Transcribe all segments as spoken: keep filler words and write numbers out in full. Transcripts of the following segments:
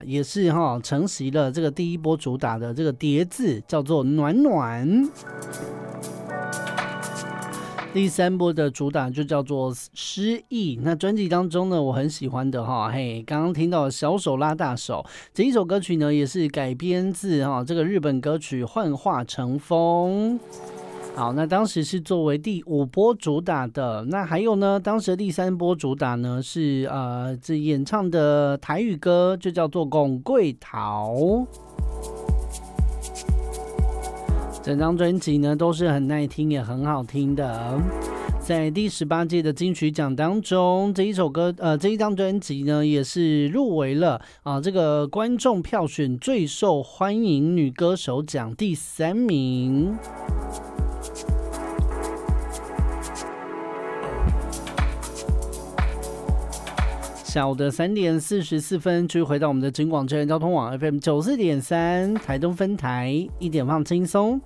也是哈承袭了这个第一波主打的这个叠字，叫做暖暖。第三波的主打就叫做失忆。那专辑当中呢，我很喜欢的哈，嘿，刚刚听到的小手拉大手这一首歌曲呢，也是改编自哈这个日本歌曲《幻化成风》。好，那当时是作为第五波主打的。那还有呢，当时的第三波主打呢是呃这演唱的台语歌，就叫做《拱桂桃》。整张专辑呢都是很耐听也很好听的。在第十八届的金曲奖当中，这一首歌呃这一张专辑呢也是入围了啊这个观众票选最受欢迎女歌手奖第三名。下午的三点四十四分，继续回到我们的警广智能交通网 F M 九四点三台东分台，一点放轻松。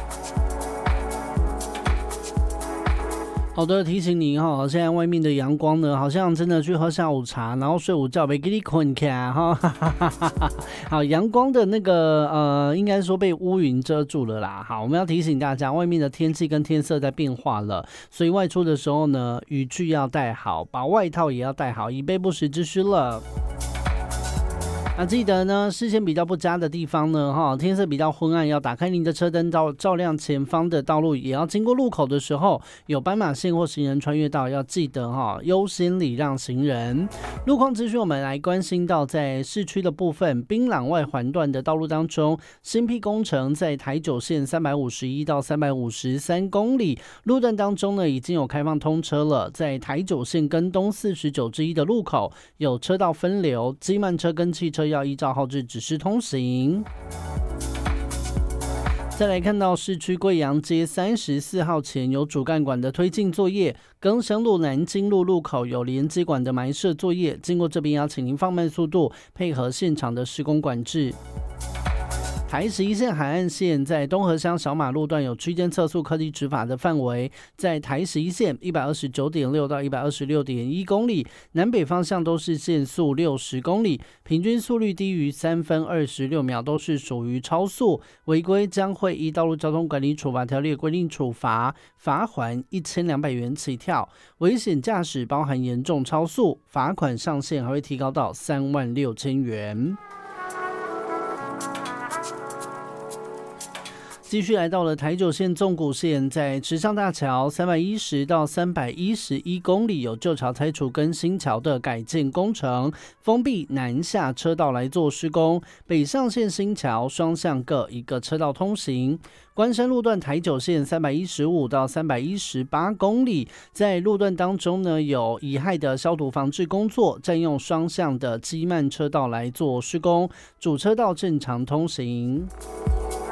好的，提醒您哈，现在外面的阳光呢，好像真的去喝下午茶，然后睡午觉，没给你困起来哈。好，阳光的那个呃，应该说被乌云遮住了啦。好，我们要提醒大家，外面的天气跟天色在变化了，所以外出的时候呢，雨具要带好，把外套也要带好，以备不时之需了。那记得呢，视线比较不佳的地方呢，哈，天色比较昏暗，要打开您的车灯照照亮前方的道路，也要经过路口的时候，有斑马线或行人穿越道，要记得哈，优先礼让行人。路况资讯，我们来关心到，在市区的部分，槟榔外环段的道路当中，新闢工程在台九线三百五十一到三百五十三公里路段当中呢，已经有开放通车了。在台九线跟东四十九之一的路口，有车道分流，机慢车跟汽车要依照号志指示通行。再来看到市区贵阳街三十四号前有主干管的推进作业，更生路南京路路口有连接管的埋设作业，经过这边要请您放慢速度，配合现场的施工管制。台十一线海岸线在东河乡小马路段有区间测速科技执法的范围，在台十一线 一百二十九点六 到 一百二十六点一 公里，南北方向都是限速六十公里，平均速率低于三分二十六秒都是属于超速，违规将会依道路交通管理处罚条例规定处罚，罚款一千两百元起跳，危险驾驶包含严重超速，罚款上限还会提高到三万六千元。继续来到了台九线纵谷线，在池上大桥三百一十到三百一十一公里有旧桥拆除跟新桥的改建工程，封闭南下车道来做施工，北上线新桥双向各一个车道通行。关山路段台九线三百一十五到三百一十八公里，在路段当中呢有乙亥的消毒防治工作，占用双向的机慢车道来做施工，主车道正常通行。